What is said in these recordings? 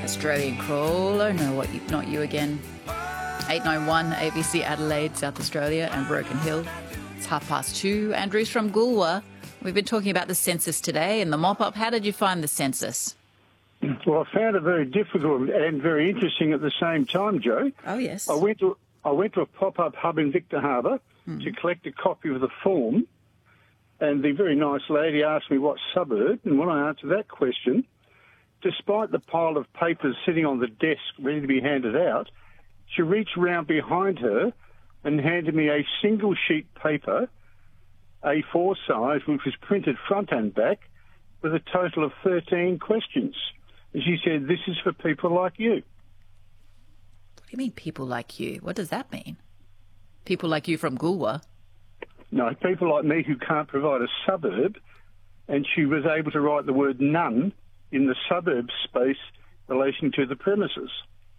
Australian crawler. No, not you again. 891 ABC Adelaide, South Australia and Broken Hill. It's 2:30. Andrew's from Goolwa. We've been talking about the census today and the mop-up. How did you find the census? Well, I found it very difficult and very interesting at the same time, Joe. Oh, yes. I went to a pop-up hub in Victor Harbour to collect a copy of the form, and the very nice lady asked me what suburb, and when I answered that question, despite the pile of papers sitting on the desk ready to be handed out, she reached round behind her and handed me a single sheet paper, A4 size, which was printed front and back, with a total of 13 questions. And she said, "This is for people like you." What do you mean, people like you? What does that mean? People like you from Goolwa? No, people like me who can't provide a suburb, and she was able to write the word none in the suburb space relating to the premises.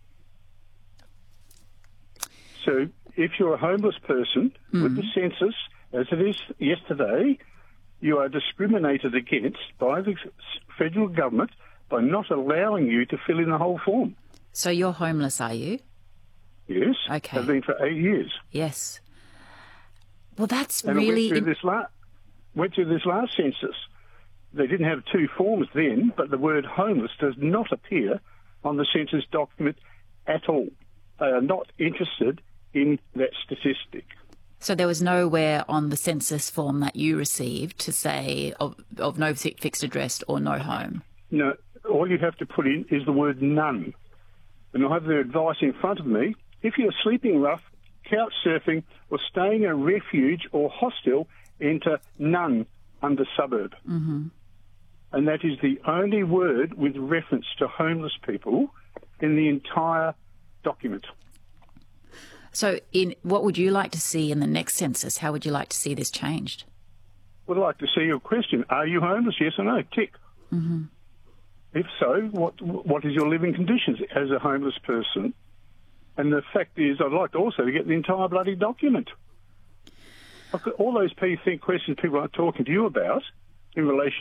So if you're a homeless person with the census, as it is yesterday, you are discriminated against by the federal government by not allowing you to fill in the whole form. So you're homeless, are you? Yes. Okay. I've been for 8 years. Yes. Well, that's And really... I went through this last census. They didn't have two forms then, but the word homeless does not appear on the census document at all. They are not interested in that statistic. So there was nowhere on the census form that you received to say of no fixed address or no home? No, all you have to put in is the word none. And I have their advice in front of me. If you're sleeping rough, couch surfing, or staying in a refuge or hostel, enter none under suburb. Mm-hmm. And that is the only word with reference to homeless people in the entire document. So what would you like to see in the next census? How would you like to see this changed? Would like to see your question. Are you homeless? Yes or no? Tick. Mm-hmm. If so, what is your living conditions as a homeless person? And the fact is, I'd like also to get the entire bloody document. All those questions people are talking to you about in relation